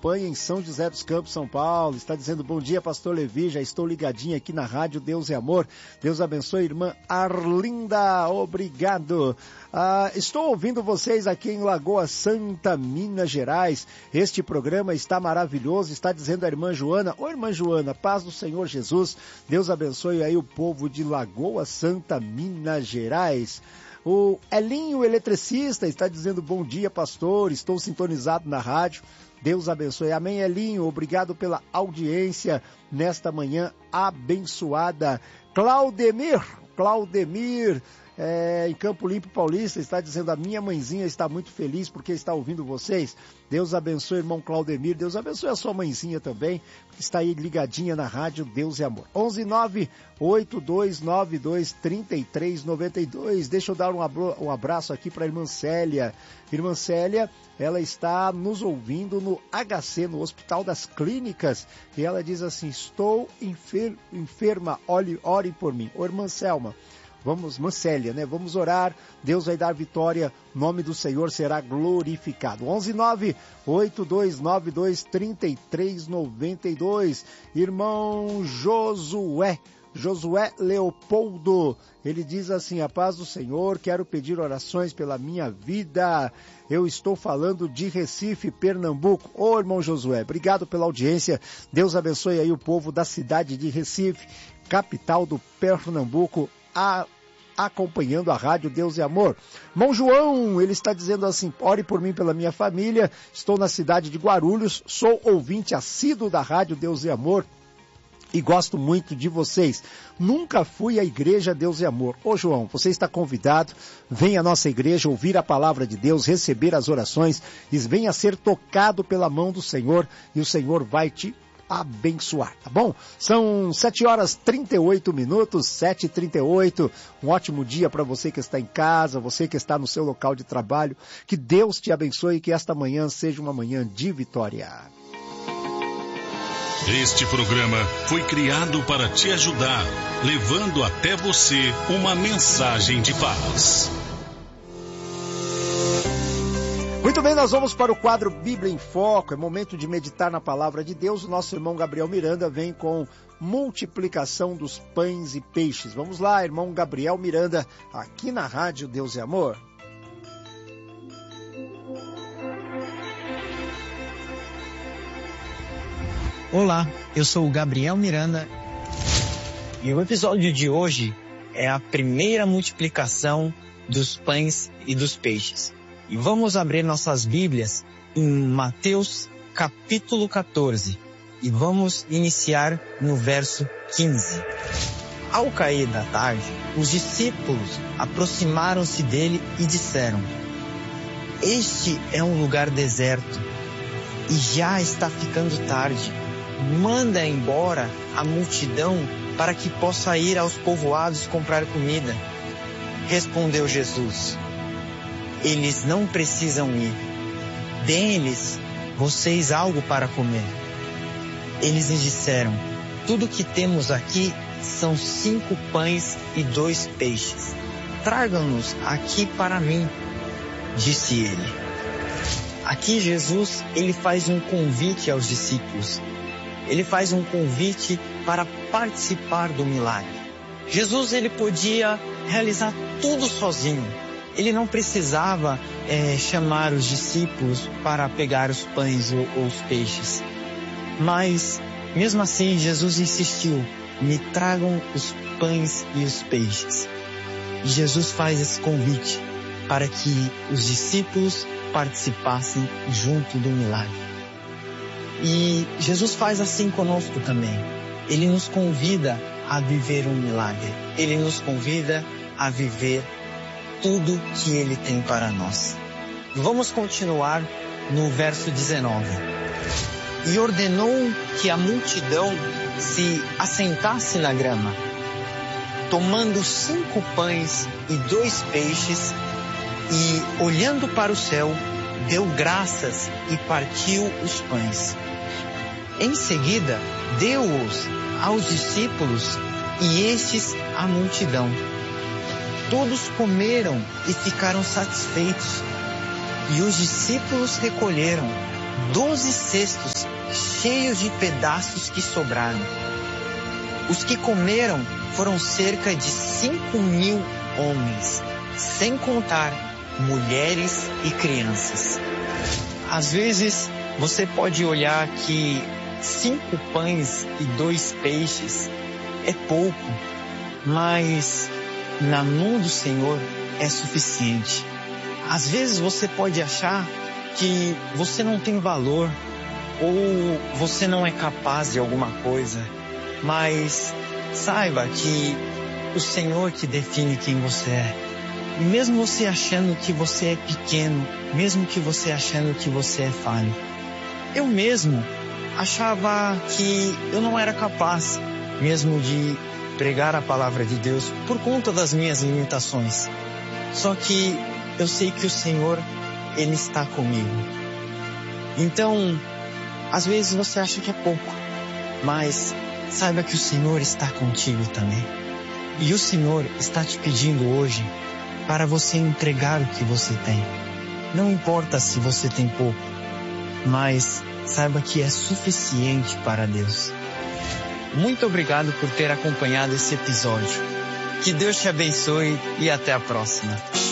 acompanha em São José dos Campos, São Paulo. Está dizendo, bom dia, pastor Levi, já estou ligadinho aqui na rádio Deus é Amor. Deus abençoe, irmã Arlinda, obrigado. Estou ouvindo vocês aqui em Lagoa Santa, Minas Gerais. Este programa está maravilhoso, está dizendo a irmã Joana. Ô, irmã Joana, paz do Senhor Jesus. Deus abençoe aí o povo de Lagoa Santa, Minas Gerais. O Elinho, eletricista, está dizendo, bom dia, pastor, estou sintonizado na rádio. Deus abençoe. Amém, Elinho. Obrigado pela audiência nesta manhã abençoada. Claudemir, em Campo Limpo Paulista, está dizendo, a minha mãezinha está muito feliz porque está ouvindo vocês. Deus abençoe, irmão Claudemir. Deus abençoe a sua mãezinha também, que está aí ligadinha na rádio Deus é Amor. 11982923392. Deixa eu dar um abraço aqui para a irmã Célia. Irmã Célia, ela está nos ouvindo no HC, no Hospital das Clínicas, e ela diz assim, estou enferma, ore por mim. Ô, irmã Selma, irmã Célia, né? Vamos orar, Deus vai dar vitória, o nome do Senhor será glorificado. 11982923392. Irmão Josué Leopoldo, ele diz assim, a paz do Senhor, quero pedir orações pela minha vida. Eu estou falando de Recife, Pernambuco. Ô, irmão Josué, obrigado pela audiência. Deus abençoe aí o povo da cidade de Recife, capital do Pernambuco, acompanhando a rádio Deus é Amor. Irmão João, ele está dizendo assim, ore por mim pela minha família, estou na cidade de Guarulhos, sou ouvinte assíduo da rádio Deus é Amor e gosto muito de vocês. Nunca fui à igreja Deus é Amor. Ô João, você está convidado, venha à nossa igreja ouvir a palavra de Deus, receber as orações e venha ser tocado pela mão do Senhor e o Senhor vai te abençoar, tá bom? São 7h38, 7h38, um ótimo dia para você que está em casa, você que está no seu local de trabalho, que Deus te abençoe e que esta manhã seja uma manhã de vitória. Este programa foi criado para te ajudar, levando até você uma mensagem de paz. Muito bem, nós vamos para o quadro Bíblia em Foco. É momento de meditar na palavra de Deus. O nosso irmão Gabriel Miranda vem com multiplicação dos pães e peixes. Vamos lá, irmão Gabriel Miranda, aqui na rádio Deus é Amor. Olá, eu sou o Gabriel Miranda e o episódio de hoje é a primeira multiplicação dos pães e dos peixes. E vamos abrir nossas Bíblias em Mateus capítulo 14 e vamos iniciar no verso 15. Ao cair da tarde, os discípulos aproximaram-se dele e disseram: Este é um lugar deserto e já está ficando tarde. Manda embora a multidão para que possa ir aos povoados comprar comida. Respondeu Jesus: Eles não precisam ir. Dê-lhes vocês algo para comer. Eles lhe disseram: Tudo que temos aqui são 5 pães e 2 peixes. Tragam-nos aqui para mim, disse ele. Aqui Jesus, ele faz um convite aos discípulos. Ele faz um convite para participar do milagre. Jesus, ele podia realizar tudo sozinho. Ele não precisava chamar os discípulos para pegar os pães ou os peixes. Mas, mesmo assim, Jesus insistiu: me tragam os pães e os peixes. E Jesus faz esse convite para que os discípulos participassem junto do milagre. E Jesus faz assim conosco também. Ele nos convida a viver um milagre. Ele nos convida a viver tudo que Ele tem para nós. Vamos continuar no verso 19. E ordenou que a multidão se assentasse na grama. Tomando 5 pães e 2 peixes, e olhando para o céu, deu graças e partiu os pães. Em seguida, deu-os aos discípulos e estes à multidão. Todos comeram e ficaram satisfeitos. E os discípulos recolheram 12 cestos cheios de pedaços que sobraram. Os que comeram foram cerca de 5.000 homens, sem contar mulheres e crianças. Às vezes, você pode olhar que 5 pães e 2 peixes é pouco, mas na mão do Senhor é suficiente. Às vezes você pode achar que você não tem valor ou você não é capaz de alguma coisa, mas saiba que o Senhor que define quem você é. E mesmo você achando que você é pequeno, mesmo que você achando que você é falho, eu mesmo achava que eu não era capaz mesmo de pregar a palavra de Deus por conta das minhas limitações. Só que eu sei que o Senhor, Ele está comigo. Então, às vezes você acha que é pouco, mas saiba que o Senhor está contigo também. E o Senhor está te pedindo hoje para você entregar o que você tem. Não importa se você tem pouco, mas saiba que é suficiente para Deus. Muito obrigado por ter acompanhado esse episódio. Que Deus te abençoe e até a próxima.